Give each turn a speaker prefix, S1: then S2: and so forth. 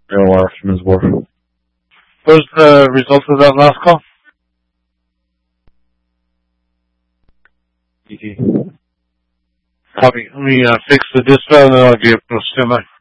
S1: AOR from his work.
S2: What was the result of that last call?
S1: ET.
S2: Copy. Let me fix the display and then I'll give it to standby.